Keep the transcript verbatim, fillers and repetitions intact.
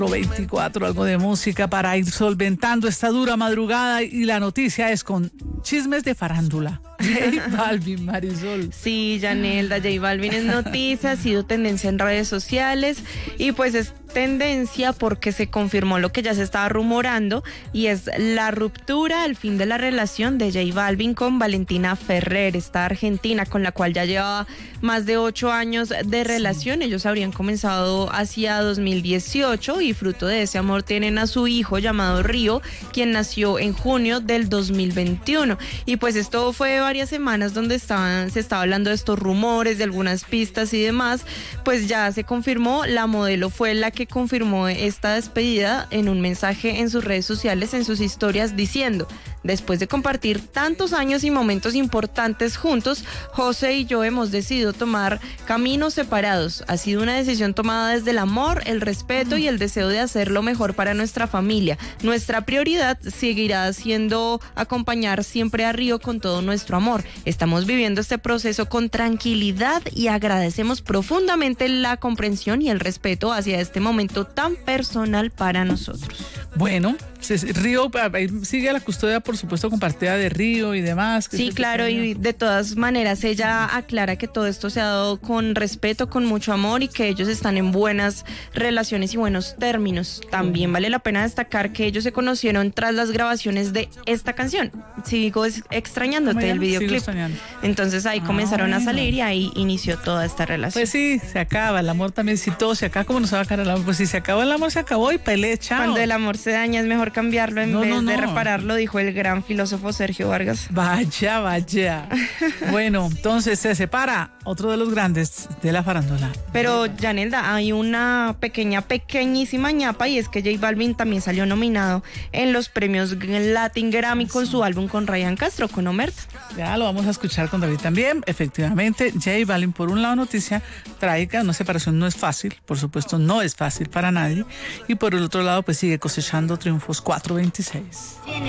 veinticuatro, algo de música para ir solventando esta dura madrugada, y la noticia es con chismes de farándula. J Balvin, Marisol. Sí, Yanelda, J Balvin es noticia, ha sido tendencia en redes sociales y pues es tendencia porque se confirmó lo que ya se estaba rumorando, y es la ruptura, el fin de la relación de J Balvin con Valentina Ferrer, esta argentina con la cual ya llevaba más de ocho años de relación. Sí. Ellos habrían comenzado hacia dos mil dieciocho y fruto de ese amor tienen a su hijo llamado Río, quien nació en junio del dos mil veintiuno. Y pues esto fue varias semanas donde estaban, se estaba hablando de estos rumores, de algunas pistas y demás. Pues ya se confirmó, la modelo fue la que confirmó esta despedida en un mensaje en sus redes sociales, en sus historias, diciendo: después de compartir tantos años y momentos importantes juntos, José y yo hemos decidido tomar caminos separados. Ha sido una decisión tomada desde el amor, el respeto y el deseo de hacer lo mejor para nuestra familia. Nuestra prioridad seguirá siendo acompañar siempre a Río con todo nuestro amor. Estamos viviendo este proceso con tranquilidad y agradecemos profundamente la comprensión y el respeto hacia este momento tan personal para nosotros. Bueno, Río sigue la custodia, por supuesto, compartida de Río y demás. Sí, claro, y de todas maneras ella aclara que todo esto se ha dado con respeto, con mucho amor, y que ellos están en buenas relaciones y buenos términos. También vale la pena destacar que ellos se conocieron tras las grabaciones de esta canción, Sigo extrañándote, el videoclip. Entonces ahí ah, comenzaron bueno. a salir y ahí inició toda esta relación. Pues sí, se acaba el amor también. Si todo se acaba, ¿cómo nos va a acabar el amor? Pues si se acabó el amor, se acabó y pelea, chao. Cuando el amor se daña es mejor cambiarlo en no, vez no, no. de repararlo, dijo el gran filósofo Sergio Vargas. Vaya, vaya. Bueno, entonces se separa otro de los grandes de la farándula. Pero, Yanelda, hay una pequeña, pequeñísima ñapa, y es que J Balvin también salió nominado en los premios Latin Grammy con su álbum con Ryan Castro, con Omerta. Ya lo vamos a escuchar con David también. Efectivamente, J Balvin, por un lado, noticia trágica, una separación no es fácil, por supuesto, no es fácil para nadie, y por el otro lado, pues sigue cosechando triunfos cuatro veintiséis.